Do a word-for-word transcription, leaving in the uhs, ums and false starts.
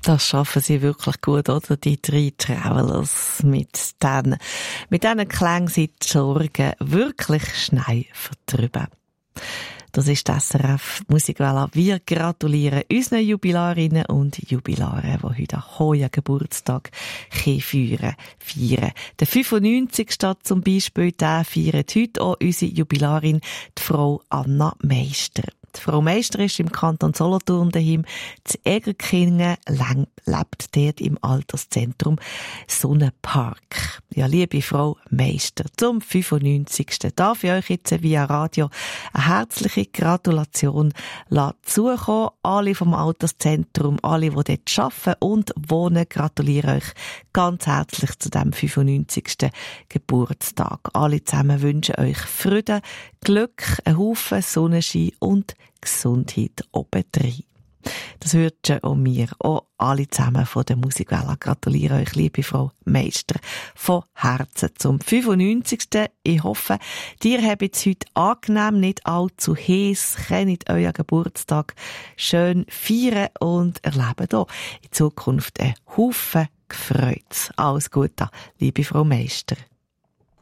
Das schaffen sie wirklich gut, oder? Die drei Travelers mit den, mit diesen Klängen sind die Sorgen wirklich schnell vertrieben. Das ist das S R F Musikwelle. Wir gratulieren unseren Jubilarinnen und Jubilaren, die heute einen hohen Geburtstag feiern. feiern. Der fünfundneunzigste zum Beispiel, der feiert heute auch unsere Jubilarin, die Frau Anna Meister. Die Frau Meister ist im Kanton Solothurn daheim. Zu Egerkingen lebt dort im Alterszentrum Sonnenpark. Ja, liebe Frau Meister, zum fünfundneunzigsten darf ich euch jetzt via Radio eine herzliche Gratulation zukommen. Alle vom Alterszentrum, alle, die dort arbeiten und wohnen, gratuliere euch ganz herzlich zu dem fünfundneunzigsten Geburtstag. Alle zusammen wünschen euch Freude, Glück, einen Haufen Sonnenschein und Gesundheit obendrein. Das wünschen auch wir, auch alle zusammen von der Musikwelle. Gratuliere euch, liebe Frau Meister, von Herzen zum fünfundneunzigsten Ich hoffe, ihr habt es heute angenehm, nicht allzu heiß, könnt euren Geburtstag schön feiern und erleben hier in Zukunft einen Haufen Gefreut. Alles Gute, liebe Frau Meister.